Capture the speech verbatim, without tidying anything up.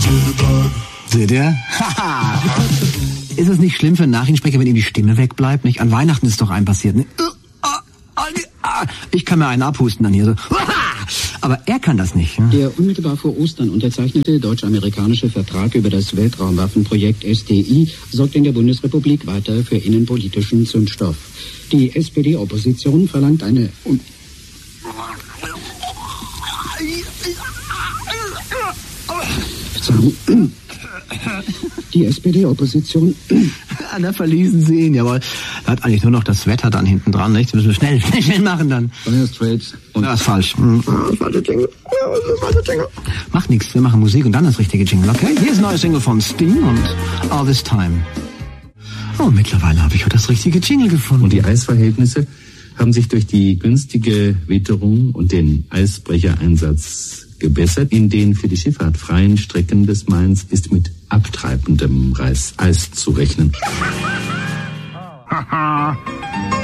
Seht ihr? Haha. Ist es nicht schlimm für einen Nachrichtensprecher, wenn ihm die Stimme wegbleibt? Nicht? An Weihnachten ist doch einem passiert. Ne? Ich kann mir einen abhusten dann hier so. Aber er kann das nicht. Hm? Der unmittelbar vor Ostern unterzeichnete deutsch-amerikanische Vertrag über das Weltraumwaffenprojekt S D I sorgt in der Bundesrepublik weiter für innenpolitischen Zündstoff. Die S P D-Opposition verlangt eine... Un- Die S P D-Opposition... Da verließen sie ihn, jawohl. Da hat eigentlich nur noch das Wetter dann hinten dran, nicht? Das müssen wir schnell, schnell, schnell machen dann. Dire Straits und... Das ist falsch. Hm. Das falsche Jingle. Ja, das ist falsche Jingle. Macht nichts, wir machen Musik und dann das richtige Jingle, okay? Hier ist ein neues Single von Sting und All This Time. Oh, mittlerweile habe ich das richtige Jingle gefunden. Und die Eisverhältnisse haben sich durch die günstige Witterung und den Eisbrechereinsatz gebessert. In den für die Schifffahrt freien Strecken des Mains ist mit abtreibendem Eis zu rechnen.